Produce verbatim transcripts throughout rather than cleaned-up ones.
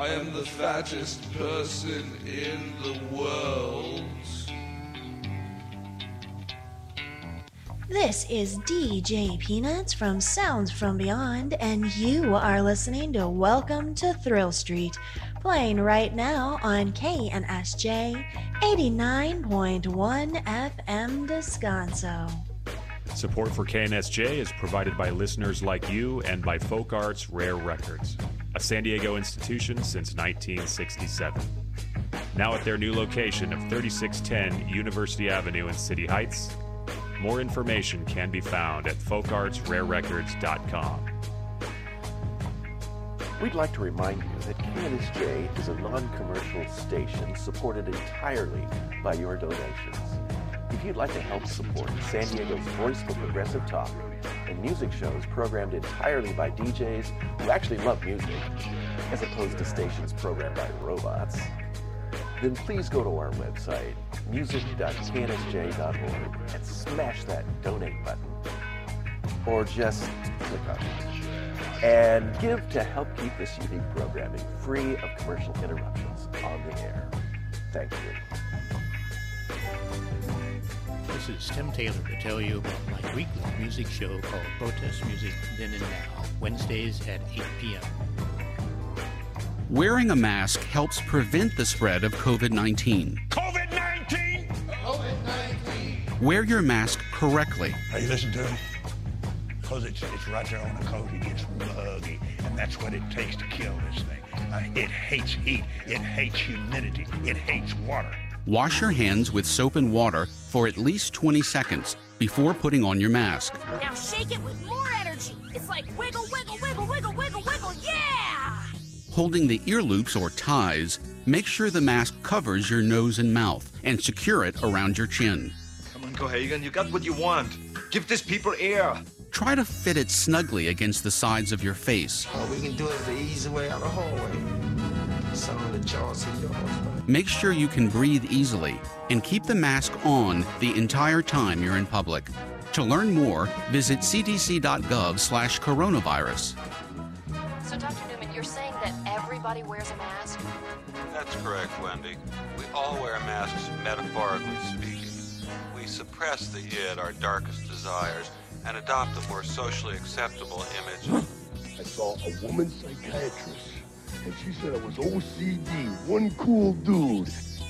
I am the fattest person in the world. This is D J Peanuts from Sounds from Beyond, and you are listening to Welcome to Thrill Street, playing right now on K N S J eighty-nine point one F M Descanso. Support for K N S J is provided by listeners like you and by Folk Arts Rare Records, a San Diego institution since nineteen sixty-seven. Now at their new location of thirty-six ten University Avenue in City Heights. More information can be found at folk arts rare records dot com. We'd like to remind you that K N S J is a non-commercial station supported entirely by your donations. If you'd like to help support San Diego's voice for progressive talk and music shows programmed entirely by D Js who actually love music, as opposed to stations programmed by robots, then please go to our website, music dot k n s j dot org, and smash that donate button. Or just click on it. And give to help keep this unique programming free of commercial interruptions on the air. Thank you. This is Tim Taylor to tell you about my weekly music show called Protest Music Then and Now, Wednesdays at eight p.m. Wearing a mask helps prevent the spread of covid nineteen. COVID nineteen! COVID nineteen! Wear your mask correctly. Hey, listen to me. Because it's, it's right there on the coat. It gets muggy, and that's what it takes to kill this thing. Uh, it hates heat. It hates humidity. It hates water. Wash your hands with soap and water for at least twenty seconds before putting on your mask. Now shake it with more energy. It's like wiggle, wiggle, wiggle, wiggle, wiggle, wiggle, yeah! Holding the ear loops or ties, make sure the mask covers your nose and mouth and secure it around your chin. Come on, Cohagen, you got what you want. Give these people air. Try to fit it snugly against the sides of your face. All we can do is the easy way out the hallway. Some of the jaws in yours. Make sure you can breathe easily and keep the mask on the entire time you're in public. To learn more, visit c d c dot gov slash coronavirus. So, Doctor Newman, you're saying that everybody wears a mask? That's correct, Wendy. We all wear masks, metaphorically speaking. We suppress the id, our darkest desires, and adopt a more socially acceptable image. I saw a woman psychiatrist, and she said I was O C D, one cool dude.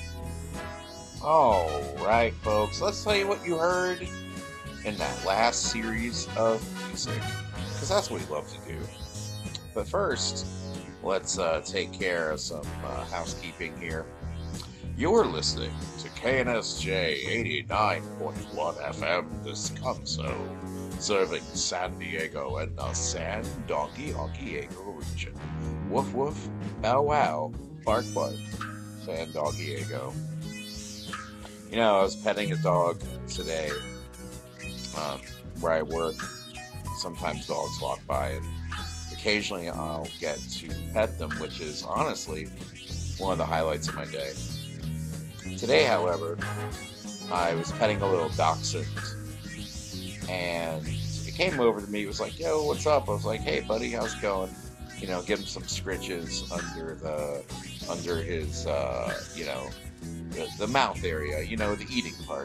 All right, folks, let's tell you what you heard in that last series of music, because that's what we love to do. But first, let's uh, take care of some uh, housekeeping here. You're listening to K N S J eighty-nine point one F M Descanso, serving San Diego and the San Diego region. Woof woof, bow wow, bark bark, San Diego. You know, I was petting a dog today um, where I work. Sometimes dogs walk by, and occasionally I'll get to pet them, which is honestly one of the highlights of my day. Today, however, I was petting a little dachshund, and it came over to me. It was like, yo, what's up? I was like, hey, buddy, how's it going? You know, give him some scritches under the, under his, uh, you know, the, the mouth area, you know, the eating part.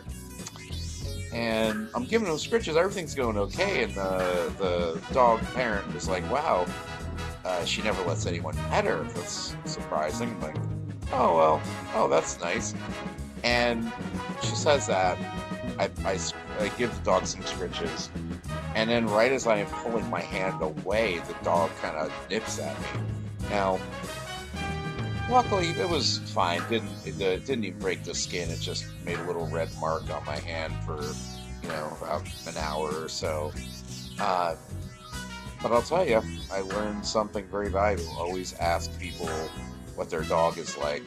And I'm giving him scritches. Everything's going okay. And the, the dog parent was like, wow, uh, she never lets anyone pet her. That's surprising. I'm like, oh, well, oh, that's nice. And she says that. I, I, I give the dog some scritches. And then right as I am pulling my hand away, the dog kind of nips at me. Now, luckily, it was fine. Didn't it, it didn't even break the skin. It just made a little red mark on my hand for, you know, about an hour or so. Uh, but I'll tell you, I learned something very valuable. Always ask people what their dog is like.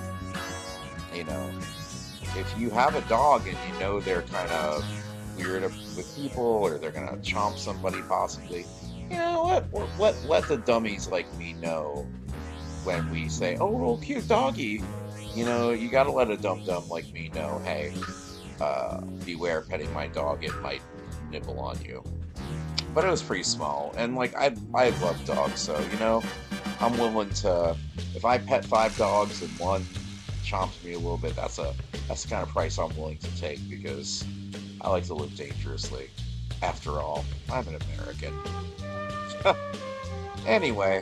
You know, if you have a dog and you know they're kind of weird with people, or they're gonna chomp somebody possibly, you know what? Let let the dummies like me know when we say, "Oh, little cute doggy." You know, you gotta let a dum dum like me know, hey, uh, beware petting my dog; it might nibble on you. but it was pretty small. And like I I love dogs, so you know, I'm willing to, if I pet five dogs and one chomps me a little bit, that's a that's the kind of price I'm willing to take, because I like to live dangerously. After all, I'm an American. Anyway,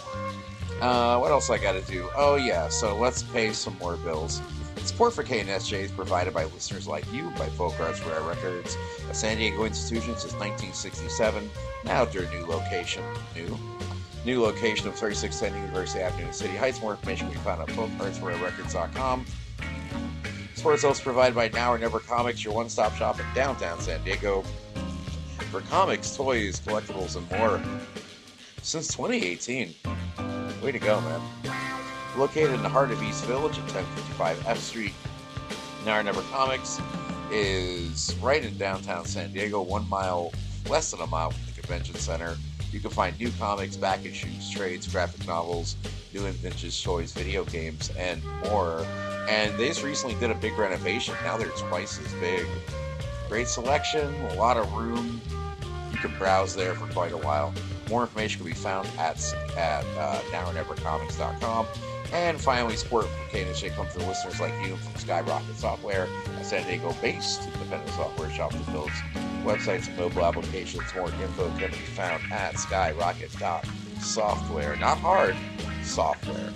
uh, what else I got to do? Oh yeah, so let's pay some more bills. Support for K N S J is provided by listeners like you, by Folk Arts Rare Records, a San Diego institution since nineteen sixty-seven, now at their new location. New? New location of thirty-six ten University Avenue in City Heights. More information can be found at folk arts rare records dot com. Support is also provided by Now or Never Comics, your one-stop shop in downtown San Diego for comics, toys, collectibles, and more. Since twenty eighteen. Way to go, man. Located in the heart of East Village at ten fifty-five F Street, Now or Never Comics is right in downtown San Diego, one mile, less than a mile from the convention center. You can find new comics, back issues, trades, graphic novels, new and vintage toys, video games, and more. And they just recently did a big renovation. Now they're twice as big. Great selection, a lot of room. You can browse there for quite a while. More information can be found at, at uh, now or never comics dot com. And finally, support from K N S J comes from listeners like you from Skyrocket Software, a San Diego-based independent software shop that builds websites and mobile applications. More info can be found at skyrocket dot software. Not hard, software.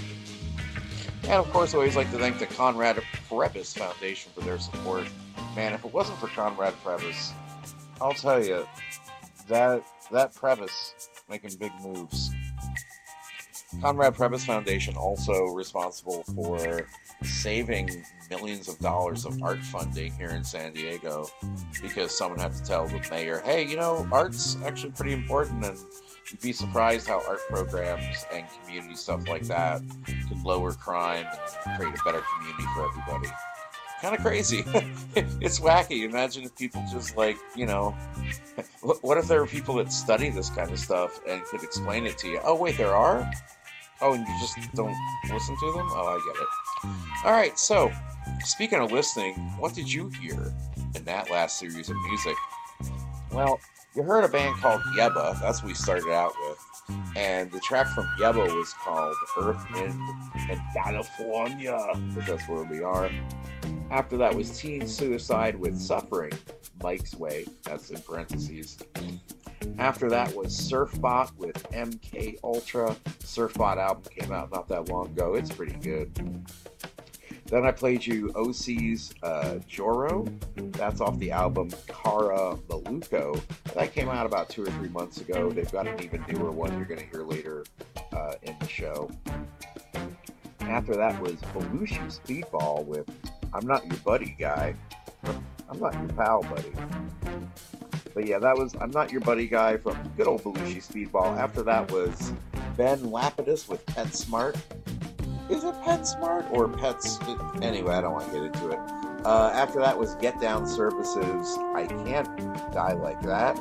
And of course, I always like to thank the Conrad Prebys Foundation for their support. Man, if it wasn't for Conrad Prebys, I'll tell you, that that Prebys making big moves. Conrad Prebys Foundation also responsible for saving millions of dollars of art funding here in San Diego, because someone had to tell the mayor, hey, you know, art's actually pretty important, and you'd be surprised how art programs and community stuff like that can lower crime and create a better community for everybody. Kind of crazy. It's wacky. Imagine if people just like, you know, what if there were people that study this kind of stuff and could explain it to you? Oh, wait, there are? Oh, and you just don't listen to them? Oh, I get it. All right, so speaking of listening, what did you hear in that last series of music? Well, you heard a band called Yebba. That's what we started out with. And the track from Yebba was called Earth, Wind, and California, because that's where we are. After that was Teen Suicide with Suffering, Mike's Way, that's in parentheses. After that was Surfbot with M K Ultra. Surfbot album came out not that long ago. It's pretty good. Then I played you O C's uh, Joro. That's off the album Kara Maluko. That came out about two or three months ago. They've got an even newer one you're going to hear later uh, in the show. After that was Belushi Speedball with I'm Not Your Buddy Guy. I'm Not Your Pal Buddy. But yeah, that was I'm Not Your Buddy Guy from good old Belushi Speedball. After that was Ben Lapidus with Pet Smart. Is it Pet Smart or Pets? Anyway, I don't want to get into it. Uh, after that was Get Down Services. I Can't Die Like That.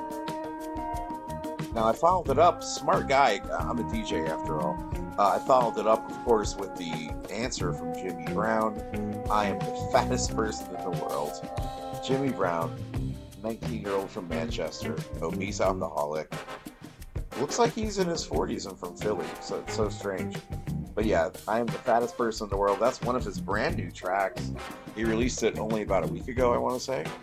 Now I followed it up. Smart guy. I'm a D J after all. Uh, I followed it up, of course, with the answer from Jimmy Brown. I am the fattest person in the world. Jimmy Brown, nineteen-year-old from Manchester, obese alcoholic. Looks like he's in his forties and from Philly, so it's so strange. But yeah, I am the fattest person in the world. That's one of his brand new tracks. He released it only about a week ago, I want to say.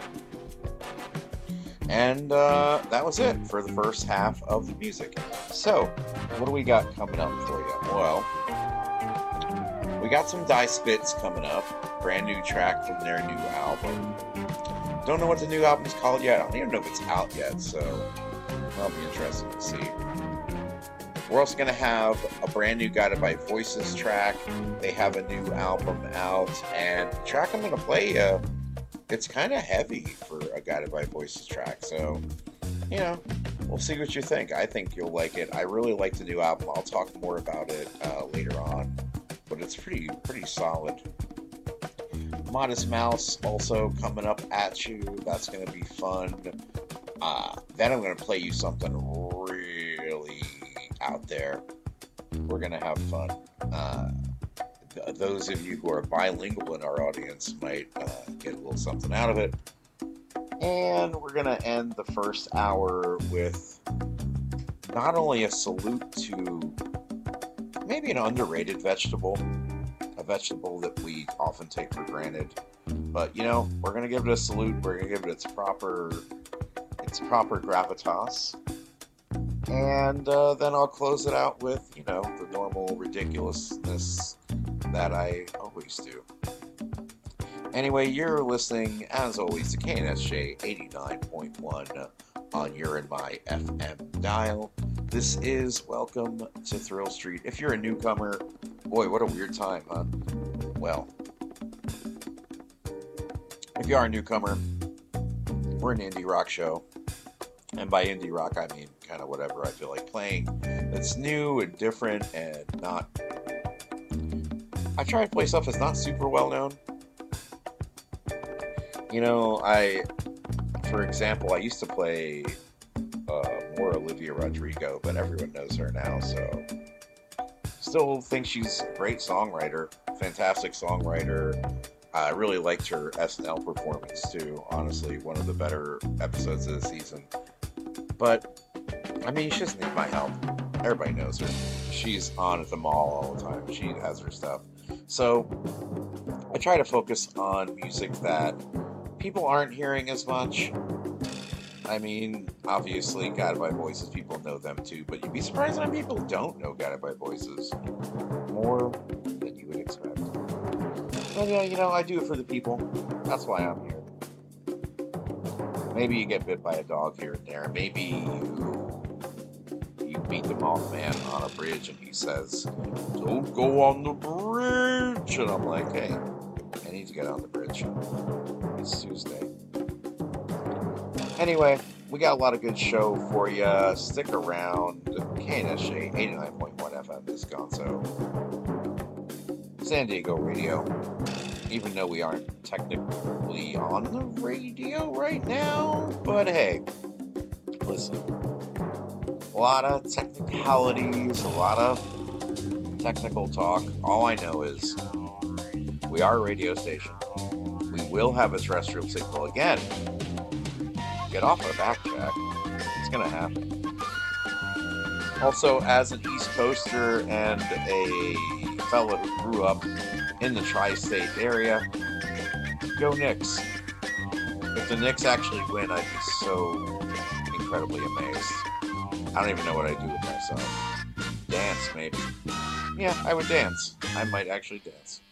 And uh, that was it for the first half of the music. So, what do we got coming up for you? Well, we got some Die Spits coming up. Brand new track from their new album. Don't know what the new album's called yet. I don't even know if it's out yet, so that'll be interesting to see. We're also going to have a brand new Guided by Voices track. They have a new album out, and the track I'm going to play, uh, it's kind of heavy for a Guided by Voices track, so, you know, we'll see what you think. I think you'll like it. I really like the new album. I'll talk more about it uh, later on, but it's pretty, pretty solid. Modest Mouse also coming up at you. That's going to be fun. Uh, then I'm going to play you something really out there. We're going to have fun. Uh, th- those of you who are bilingual in our audience might uh, get a little something out of it. And we're going to end the first hour with not only a salute to maybe an underrated vegetable, a vegetable that we often take for granted, but you know, we're going to give it a salute. We're going to give it its proper, its proper gravitas. And uh, then I'll close it out with, you know, the normal ridiculousness that I always do. Anyway, you're listening, as always, to K N S J eighty-nine point one on your and my F M dial. This is Welcome to Thrill Street. If you're a newcomer, boy, what a weird time, huh? Well, if you are a newcomer, we're an indie rock show. And by indie rock, I mean kind of whatever I feel like playing that's new and different and not... I try to play stuff that's not super well known. You know, I, for example, I used to play uh, more Olivia Rodrigo, but everyone knows her now, so still think she's a great songwriter, fantastic songwriter. I really liked her S N L performance too, honestly, one of the better episodes of the season. But, I mean, she doesn't need my help. Everybody knows her. She's on at the mall all the time. She has her stuff. So, I try to focus on music that people aren't hearing as much. I mean, obviously, Guided by Voices, people know them too, but you'd be surprised how many people don't know Guided by Voices. More than you would expect. But yeah, you know, I do it for the people. That's why I'm here. Maybe you get bit by a dog here and there. Maybe you, you meet the Mothman on a bridge and he says, "Don't go on the bridge." And I'm like, hey, I need to get on the bridge. It's Tuesday. Anyway, we got a lot of good show for you. Stick around. K N S J eighty-nine point one F M Wisconsin. San Diego Radio. Even though we aren't technically on the radio right now. But hey, listen. A lot of technicalities, a lot of technical talk. All I know is we are a radio station. We will have a terrestrial signal again. Get off our back, Jack. It's going to happen. Also, as an East Coaster and a fellow who grew up in the tri-state area, go Knicks. If the Knicks actually win, I'd be so incredibly amazed. I don't even know what I'd do with myself. Dance, maybe. Yeah, I would dance. I might actually dance.